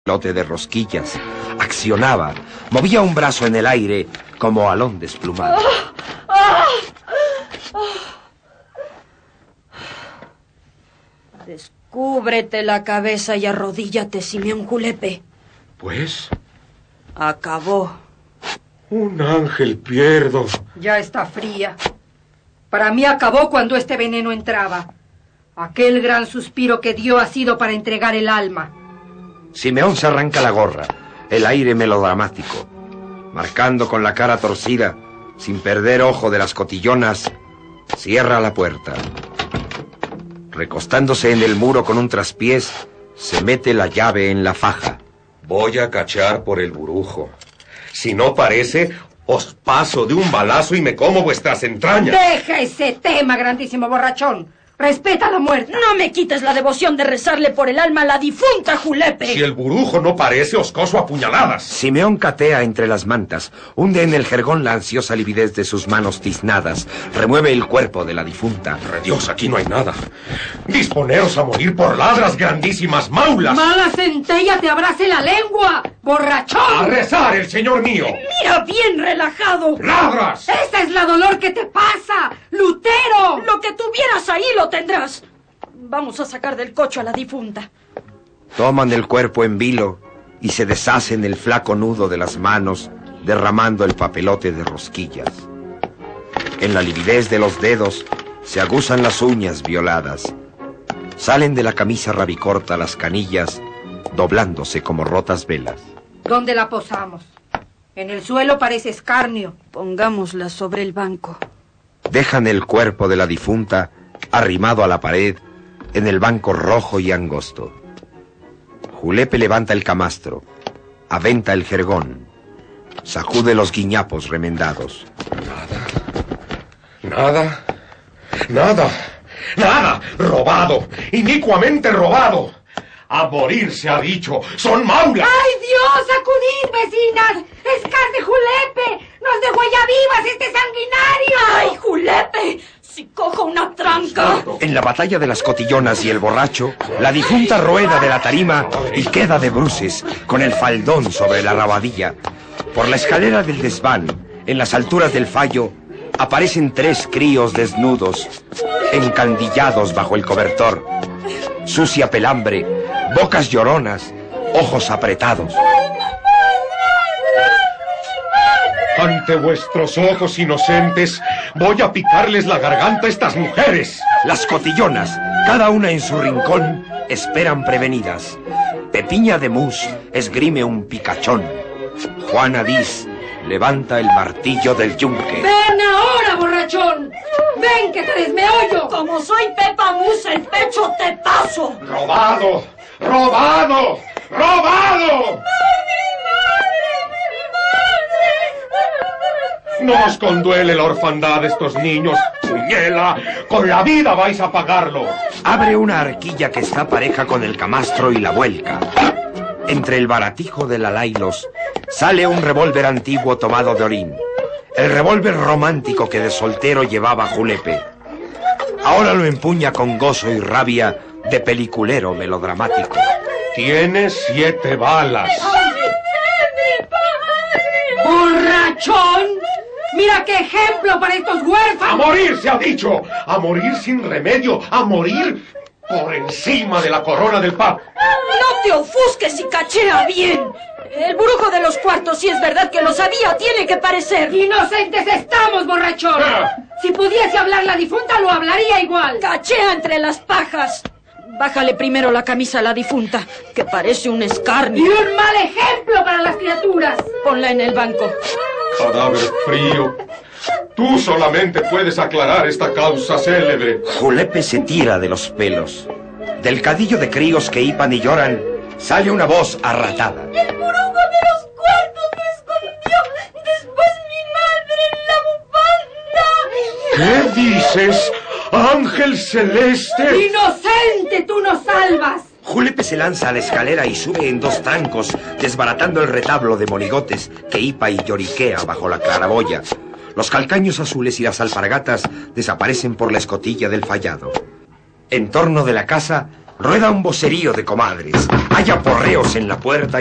lote de rosquillas, accionaba, movía un brazo en el aire como alón desplumado. Descúbrete la cabeza y arrodíllate, Simeón Julepe. ¿Pues? Acabó. Un ángel pierdo. Ya está fría. Para mí acabó cuando este veneno entraba. Aquel gran suspiro que dio ha sido para entregar el alma. Simeón se arranca la gorra, el aire melodramático, marcando con la cara torcida, sin perder ojo de las cotillonas, cierra la puerta. Recostándose en el muro con un traspiés, se mete la llave en la faja. Voy a cachar por el burujo. Si no parece, os paso de un balazo y me como vuestras entrañas. ¡Deja ese tema, grandísimo borrachón! ¡Respeta la muerte! No me quites la devoción de rezarle por el alma a la difunta Julepe. Si el burujo no parece, os coso a puñaladas. Simeón catea entre las mantas, hunde en el jergón la ansiosa lividez de sus manos tiznadas, remueve el cuerpo de la difunta. Dios, aquí no hay nada. Disponeos a morir por ladras, grandísimas maulas. ¡Mala centella te abrace la lengua, borrachón! ¡A rezar, el señor mío! Mira, bien relajado. ¡Ladras! ¡Esa es la dolor que te pasa, Lutero! Lo que tuvieras ahí lo tendrás. Vamos a sacar del cocho a la difunta. Toman el cuerpo en vilo y se deshacen el flaco nudo de las manos, derramando el papelote de rosquillas. En la lividez de los dedos se aguzan las uñas violadas. Salen de la camisa rabicorta las canillas, doblándose como rotas velas. ¿Dónde la posamos? En el suelo parece escarnio. Pongámosla sobre el banco. Dejan el cuerpo de la difunta arrimado a la pared en el banco rojo y angosto. Julepe levanta el camastro, aventa el jergón, sacude los guiñapos remendados. Nada. Robado, inicuamente robado. A morir se ha dicho, son maulas. ¡Ay, Dios! ¡Acudid, vecinas! ¡Es carne Julepe! ¡Nos dejó ya vivas este sanguinario! ¡Ay, Julepe! ¡Si cojo una tranca! En la batalla de las cotillonas y el borracho, la difunta rueda de la tarima y queda de bruces, con el faldón sobre la rabadilla. Por la escalera del desván, en las alturas del fallo, aparecen 3 críos desnudos, encandillados bajo el cobertor. Sucia pelambre, bocas lloronas, ojos apretados. Ante vuestros ojos inocentes, voy a picarles la garganta a estas mujeres. Las cotillonas, cada una en su rincón, esperan prevenidas. Pepiña de Mus esgrime un picachón. Juana Dis levanta el martillo del yunque. ¡Ven ahora, borrachón! ¡Ven que te desmeollo! Como soy Pepa Mus, el pecho te paso. ¡Robado! No os conduele la orfandad de estos niños. Puñela, con la vida vais a pagarlo. Abre una arquilla que está pareja con el camastro y la vuelca. Entre el baratijo de la Lailos sale un revólver antiguo tomado de orín. El revólver romántico que de soltero llevaba Julepe. Ahora lo empuña con gozo y rabia de peliculero melodramático. Tiene 7 balas. ¡Borrachón! ¡Mira qué ejemplo para estos huérfanos! ¡A morir se ha dicho! ¡A morir sin remedio! ¡A morir por encima de la corona del Papa! No te ofusques y cachea bien. El brujo de los cuartos, si es verdad que lo sabía, tiene que parecer. ¡Inocentes estamos, borrachón! Si pudiese hablar la difunta, lo hablaría igual. Cachea entre las pajas. Bájale primero la camisa a la difunta, que parece un ¡Y escarnio. un mal ejemplo para las criaturas! Ponla en el banco. Cadáver frío. Tú solamente puedes aclarar esta causa célebre. Julepe se tira de los pelos. Del cadillo de críos que hipan y lloran, sale una voz arratada. El brujo de los cuartos me escondió después mi madre en la bufanda. ¿Qué dices, ángel celeste? ¡Inocente, tú nos salvas! Julepe se lanza a la escalera y sube en 2 trancos, desbaratando el retablo de monigotes que hipa y lloriquea bajo la claraboya. Los calcaños azules y las alpargatas desaparecen por la escotilla del fallado. En torno de la casa rueda un vocerío de comadres. Hay aporreos en la puerta